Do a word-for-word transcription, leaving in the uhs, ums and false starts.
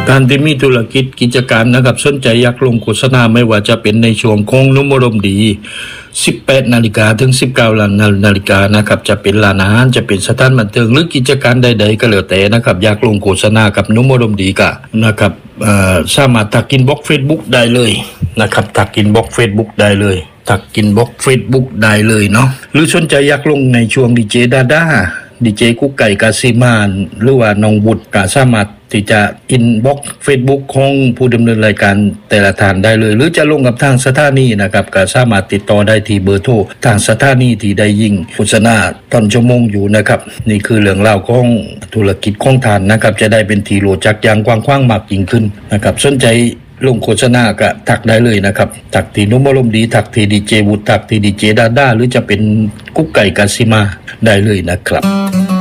การที่มีธุรกิจกิจการนะครับสนใจอยากลงโฆษณาไม่ว่าจะเป็นในช่วงของนุมรมดีสิบแปดนาฬิกาถึงสิบเก้านาฬิกานะครับจะเป็นร้านอาหารจะเป็นสถานบันเทิงหรือกิจการใดๆก็แล้วแต่นะครับอยากลงโฆษณากับนุมรมดีก็นะครับสามารถทักอินบ็อกซ์ Facebook ได้เลยนะครับทักอินบ็อกซ์ Facebook ได้เลยทักอินบ็อกซ์ Facebook ได้เลยเนาะหรือสนใจอยากลงในช่วงดีเจดาด้าดีเจกุ๊กไก่กาซิมานหรือว่าน้องบุตรก็สามารถที่จะอินบ็อกซ์ Facebook ของผู้ดำเนินรายการแต่ละท่านได้เลยหรือจะลงกับทางสถานีนะครับก็สามารถติดต่อได้ที่เบอร์โทรทางสถานีที่ได้ยิงโฆษณาตอนชั่วโมงอยู่นะครับนี่คือเรื่องราวของธุรกิจของท่านนะครับจะได้เป็นที่รู้จักอย่างกว้างขวางมากยิ่งขึ้นนะครับสนใจลงโฆษณาก็ทักได้เลยนะครับทักที่นุมอารมณ์ดีทักที่ดีเจบุตรทักที่ดีเจดาด้าหรือจะเป็นกุ๊กไก่กาซิมาได้เลยนะครับ